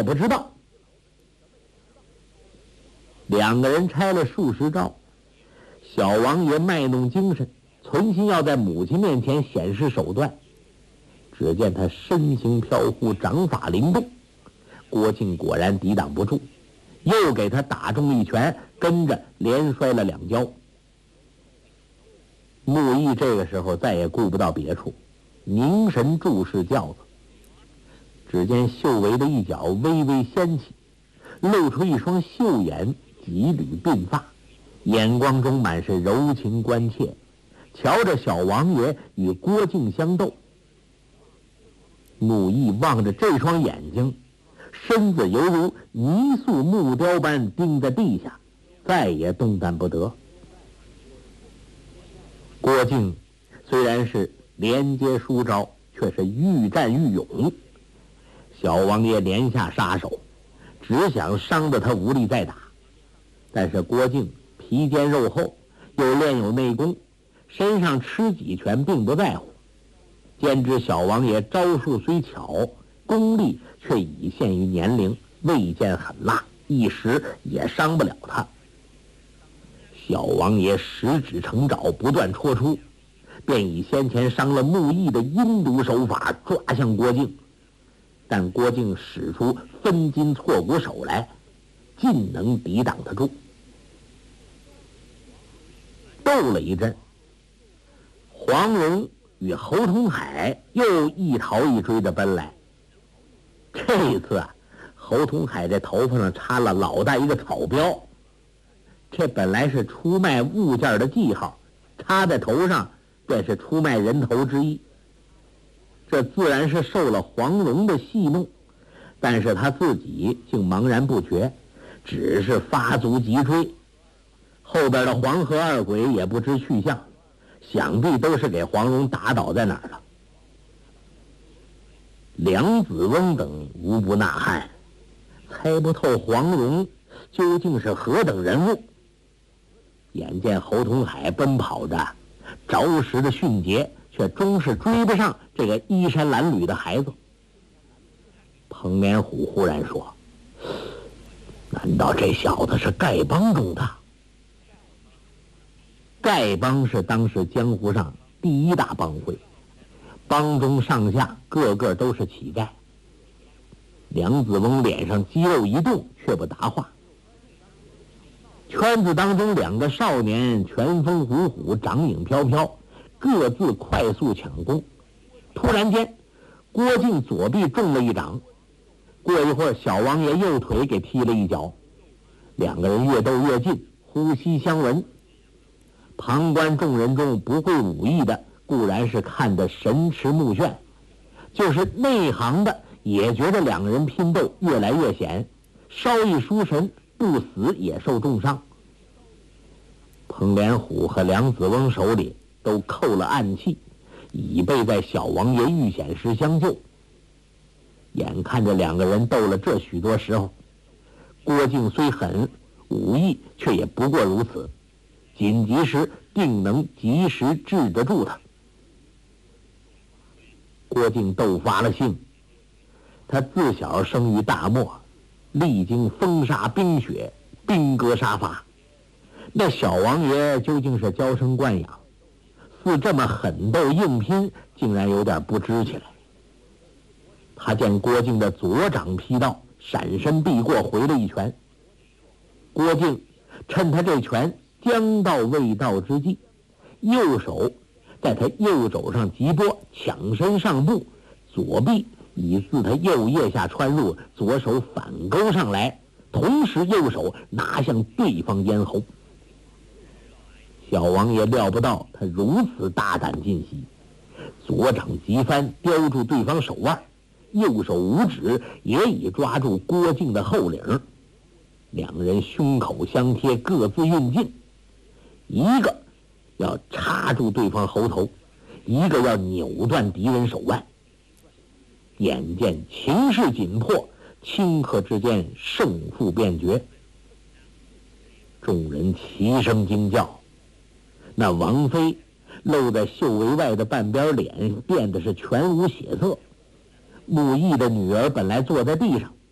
也不知道。两个人拆了数十招，小王爷卖弄精神，存心要在母亲面前显示手段。只见他身形飘忽，掌法灵动，郭靖果然抵挡不住，又给他打中一拳，跟着连摔了2跤。穆易这个时候再也顾不到别处，凝神注视轿子。只见袖围的一角微微掀起，露出一双秀眼，几缕鬓发，眼光中满是柔情关切，瞧着小王爷与郭靖相斗。穆易望着这双眼睛，身子犹如泥塑木雕般钉在地下，再也动弹不得。郭靖虽然是连接数招，却是愈战愈勇。小王爷连下杀手，只想伤得他无力再打。但是郭靖皮坚肉厚，又练有内功，身上吃几拳并不在乎。兼知小王爷招数虽巧，功力却已限于年龄，未见狠辣，一时也伤不了他。小王爷十指成爪，不断戳出，便以先前伤了穆易的阴毒手法抓向郭靖。但郭靖使出分筋错骨手来，尽能抵挡得住。斗了一阵，黄蓉与侯通海又一逃一追的奔来。这一次啊，侯通海这头发上插了老大一个草标，这本来是出卖物件的记号，插在头上便是出卖人头之意。这自然是受了黄蓉的戏弄，但是他自己竟茫然不觉，只是发足急追。后边的黄河二鬼也不知去向，想必都是给黄蓉打倒在哪儿了。梁子翁等无不呐喊，猜不透黄蓉究竟是何等人物。眼见侯通海奔跑着，着实的迅捷，却终是追不上这个衣衫褴褛的孩子。彭连虎忽然说：“难道这小子是丐帮中的？”丐帮是当时江湖上第一大帮会，帮中上下个个都是乞丐。梁子翁脸上肌肉一动，却不答话。圈子当中2个少年拳风虎虎，掌影飘飘，各自快速抢攻。突然间，郭靖左臂中了一掌，过一会儿小王爷右腿给踢了一脚。2个人越斗越近，呼吸相闻。旁观众人中不会武艺的固然是看得神驰目眩，就是内行的也觉得2个人拼斗越来越险，稍一疏神，不死也受重伤。彭连虎和梁子翁手里都扣了暗器，以备在小王爷遇险时相救。眼看着2个人斗了这许多时候，郭靖虽狠，武艺却也不过如此，紧急时定能及时制得住他。郭靖斗发了性，他自小生于大漠，历经风沙冰雪，兵戈杀伐。那小王爷究竟是娇生惯养，似这么狠斗硬拼，竟然有点不知起来。他见郭靖的左掌劈到，闪身避过，回了一拳。郭靖趁他这拳将到未到之际，右手在他右肘上急拨，抢身上步，左臂已自他右腋下穿入，左手反勾上来，同时右手拿向对方咽喉。小王爷料不到他如此大胆进袭，左掌急翻，叼住对方手腕，右手五指也已抓住郭靖的后领。2人胸口相贴，各自运劲，一个要插住对方喉头，一个要扭断敌人手腕。眼见情势紧迫，顷刻之间胜负便决。众人齐声惊叫。那王妃露在袖围外的半边脸变得是全无血色。穆易的女儿本来坐在地上，